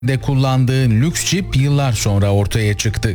de kullandığı lüks cip yıllar sonra ortaya çıktı.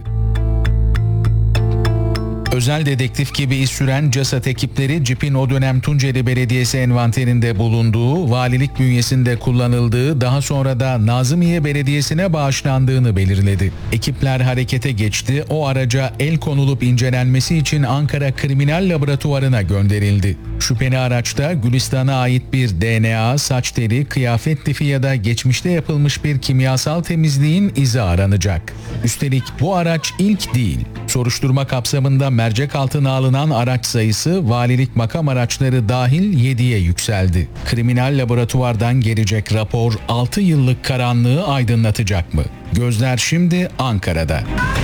Özel dedektif gibi iz süren CASAT ekipleri cipin o dönem Tunceli Belediyesi envanterinde bulunduğu, valilik bünyesinde kullanıldığı, daha sonra da Nazımiye Belediyesi'ne bağışlandığını belirledi. Ekipler harekete geçti, o araca el konulup incelenmesi için Ankara Kriminal Laboratuvarı'na gönderildi. Şüpheli araçta Gülistan'a ait bir DNA, saç teli, kıyafet lifi ya da geçmişte yapılmış bir kimyasal temizliğin izi aranacak. Üstelik bu araç ilk değil. Soruşturma kapsamında mercek altına alınan araç sayısı valilik makam araçları dahil 7'ye yükseldi. Kriminal laboratuvardan gelecek rapor 6 yıllık karanlığı aydınlatacak mı? Gözler şimdi Ankara'da.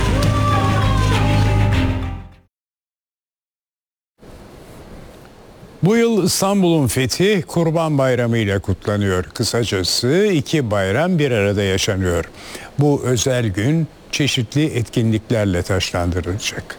Bu yıl İstanbul'un fethi Kurban Bayramı ile kutlanıyor. Kısacası iki bayram bir arada yaşanıyor. Bu özel gün çeşitli etkinliklerle taşlandırılacak.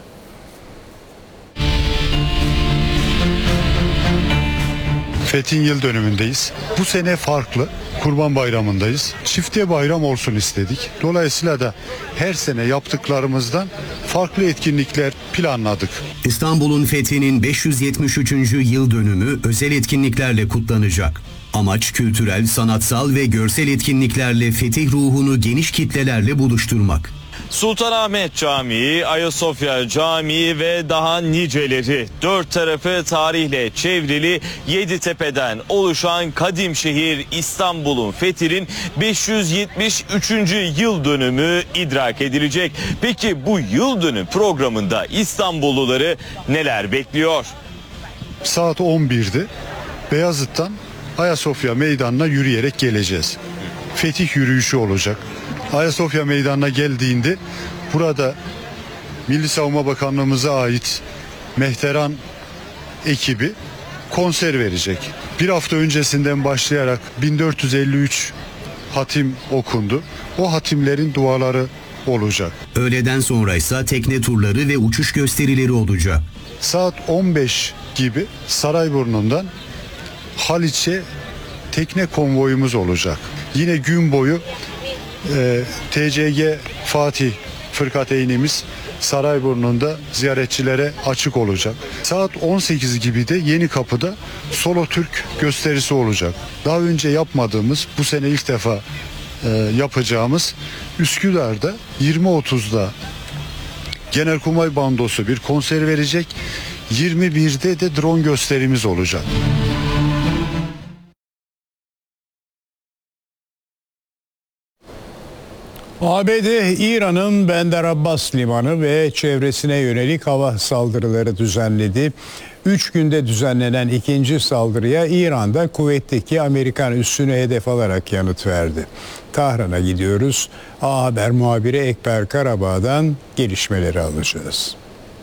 Fethin yıl dönümündeyiz. Bu sene farklı. Kurban Bayramı'ndayız. Çifte bayram olsun istedik. Dolayısıyla da her sene yaptıklarımızdan farklı etkinlikler planladık. İstanbul'un fethinin 573. yıl dönümü özel etkinliklerle kutlanacak. Amaç kültürel, sanatsal ve görsel etkinliklerle fetih ruhunu geniş kitlelerle buluşturmak. Sultanahmet Camii, Ayasofya Camii ve daha niceleri, dört tarafı tarihle çevrili Yeditepe'den oluşan kadim şehir İstanbul'un fethinin 573. yıl dönümü idrak edilecek. Peki bu yıl dönümü programında İstanbulluları neler bekliyor? Saat 11'de Beyazıt'tan Ayasofya Meydanı'na yürüyerek geleceğiz. Fetih yürüyüşü olacak. Ayasofya Meydanı'na geldiğinde burada Milli Savunma Bakanlığımıza ait Mehteran ekibi konser verecek. Bir hafta öncesinden başlayarak 1453 hatim okundu. O hatimlerin duaları olacak. Öğleden sonra ise tekne turları ve uçuş gösterileri olacak. Saat 15 gibi Sarayburnu'ndan Haliç'e tekne konvoyumuz olacak. Yine gün boyu TCG Fatih Fırkateynimiz Sarayburnu'nda ziyaretçilere açık olacak. Saat 18 gibi de Yenikapı'da Solo Türk gösterisi olacak. Daha önce yapmadığımız, bu sene ilk defa yapacağımız Üsküdar'da 20.30'da Genelkurmay Bandosu bir konser verecek. 21'de de drone gösterimiz olacak. ABD, İran'ın Bandar Abbas limanı ve çevresine yönelik hava saldırıları düzenledi. 3 günde düzenlenen ikinci saldırıya İran'da kuvvetteki Amerikan üssünü hedef alarak yanıt verdi. Tahran'a gidiyoruz. A Haber muhabiri Ekber Karabağ'dan gelişmeleri alacağız.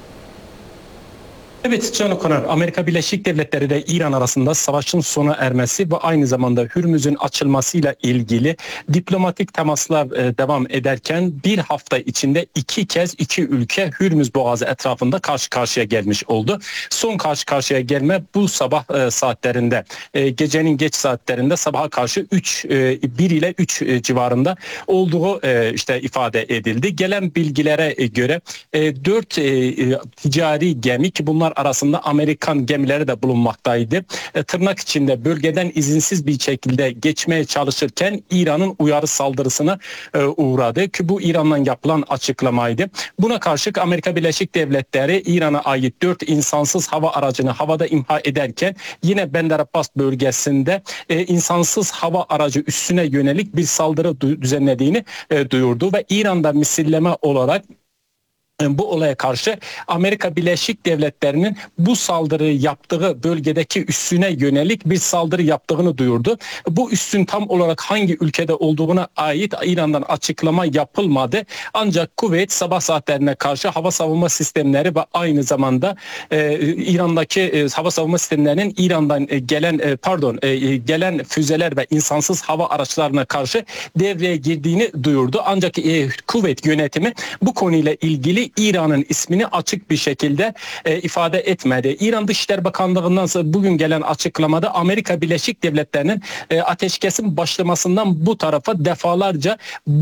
Evet Can Okunar, Amerika Birleşik Devletleri ile İran arasında savaşın sona ermesi ve aynı zamanda Hürmüz'ün açılmasıyla ilgili diplomatik temaslar devam ederken bir hafta içinde iki kez iki ülke Hürmüz Boğazı etrafında karşı karşıya gelmiş oldu. Son karşı karşıya gelme bu sabah saatlerinde, gecenin geç saatlerinde sabaha karşı 1 ile 3 civarında olduğu ifade edildi. Gelen bilgilere göre 4 ticari gemi, ki bunlar arasında Amerikan gemileri de bulunmaktaydı, tırnak içinde bölgeden izinsiz bir şekilde geçmeye çalışırken İran'ın uyarı saldırısına uğradı ki bu İran'dan yapılan açıklamaydı. Buna karşılık Amerika Birleşik Devletleri İran'a ait 4 insansız hava aracını havada imha ederken yine Bandar Abbas bölgesinde insansız hava aracı üssüne yönelik bir saldırı düzenlediğini duyurdu ve İran'da misilleme olarak bu olaya karşı Amerika Birleşik Devletleri'nin bu saldırıyı yaptığı bölgedeki üssüne yönelik bir saldırı yaptığını duyurdu. Bu üssün tam olarak hangi ülkede olduğuna ait İran'dan açıklama yapılmadı. Ancak Kuveyt sabah saatlerine karşı hava savunma sistemleri ve aynı zamanda İran'daki hava savunma sistemlerinin İran'dan gelen füzeler ve insansız hava araçlarına karşı devreye girdiğini duyurdu. Ancak Kuveyt yönetimi bu konuyla ilgili İran'ın ismini açık bir şekilde ifade etmedi. İran Dışişleri Bakanlığı'ndan bugün gelen açıklamada Amerika Birleşik Devletleri'nin ateşkesin başlamasından bu tarafa defalarca